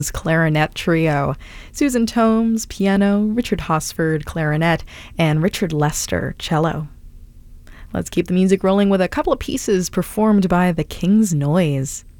clarinet trio. Susan Tomes, piano, Richard Hosford, clarinet, and Richard Lester, cello. Let's keep the music rolling with a couple of pieces performed by the King's Noise.